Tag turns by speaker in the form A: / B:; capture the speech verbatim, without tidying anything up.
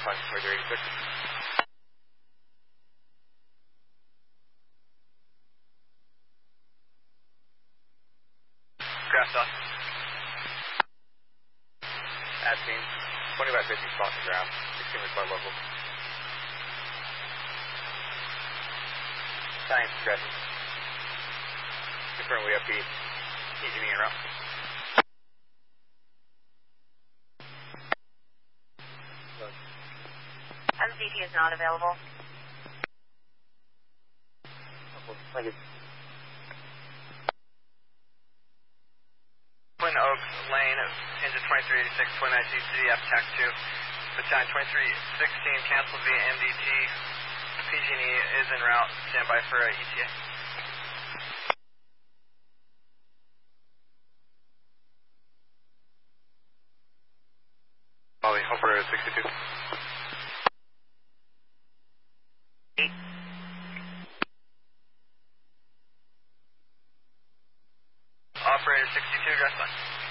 A: line twenty-three eighty-six. Craft on. At scene, twenty by fifty spot on the ground, extremely far local. Science progressing. Confirm we have P. E G V en route.
B: M C T is not available.
A: Thank you. Twin Oaks Lane, engine twenty-three eighty-six, Twin I C C F T A C two. Battalion twenty-three sixteen, canceled via M D T. P G and E is en route. Stand by for uh, E T A. Molly, over sixty-two.
B: Eight.
A: Operator sixty-two, dress line.